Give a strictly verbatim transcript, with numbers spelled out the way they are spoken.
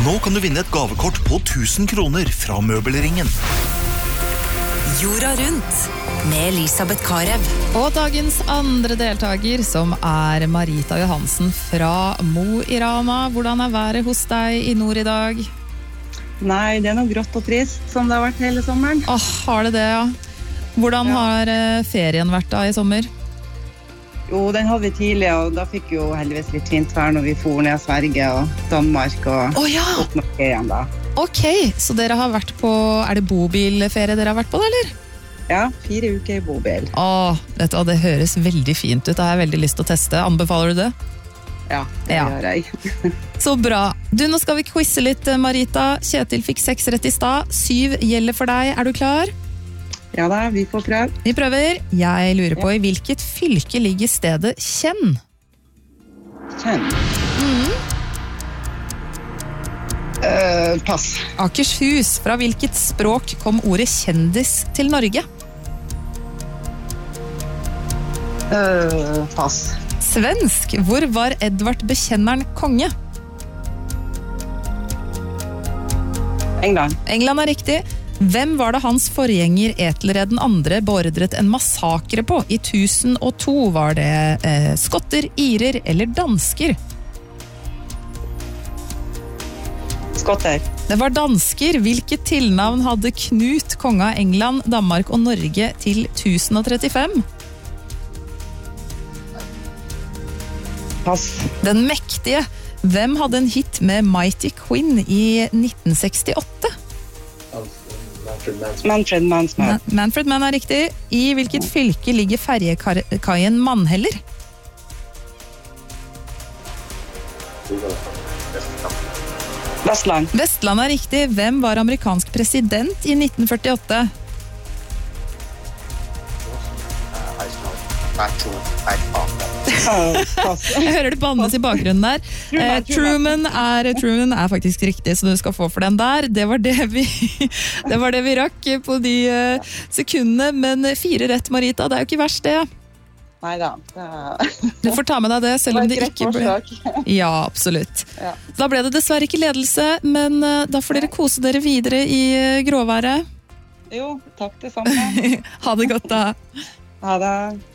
Nå kan du vinne et gavekort på tusen kroner fra Møbelringen. Jorda rundt med Elisabeth Karev. Og dagens andre deltager, som er Marita Johansen fra Mo i Rana. Hvordan er været hos deg i nord i dag? Nei, det er noe grått og trist, som det har vært hele sommeren. Åh, har det det, ja. Hvordan Ja. har eh, ferien vært da i sommer? Jo, den hadde vi tidlig, og da fikk vi jo heldigvis litt fint vær når vi for ned Sverige og Danmark og Å ja, opp Norge igjen da. ok. Så dere har vært på, er det bobilferie dere har vært på da, eller? Ja, fire uker i bobil. Åh, vet du hva, det høres veldig fint ut. Det har jeg veldig lyst til å teste. Anbefaler du det? Ja, det Ja. gjør jeg. Så bra. Du, nå skal vi quize litt, Marita. Kjetil fikk seks rett i stad. Syv gjelder for deg. Er du klar? Ja da, vi får prøve. Vi prøver. Jeg lurer på, i hvilket fylke ligger stedet Kjenn? Kjenn. Eh, pass. Akershus. Fra hvilket språk kom ordet kjendis til Norge? Eh, pass. Svensk. Hvor var Edvard Bekjenneren konge? England. England er riktig. Hvem var det hans forgjenger Etelred den andre beordret en massakre på? I tusen og to var det eh, skotter, irer eller dansker? Skotter. Det var dansker. Hvilket tilnavn hadde Knut, konge av England, Danmark og Norge til tusen og trettifem? Pass. Den mektige. Hvem hadde en hit med Mighty Quinn i nitten sekstiåtte? Manfred Mansman. Ma- Manfred Mann er riktig. I hvilket fylke ligger ferjekaien Mannheller? Vestland. Vestland er riktig. Hvem var amerikansk president i nitten førtiåtte? Eh, pass. Jeg hører det bannes i bakgrunnen der. Eh, Truman, er, Truman er faktisk riktig, så du skal få for den der. Det var det vi, det var det vi rakk på de eh, sekundene, men fire rett, Marita, det er jo ikke verst det. Neida. Det Du får ta med deg det, selv om var det et greit ikke ble... forsøk. Ja, absolutt. Ja. Da ble det dessverre ikke ledelse, men eh, da får dere kose dere videre i eh, gråværet. Jo, takk det samme. Ha det godt da. Ha det.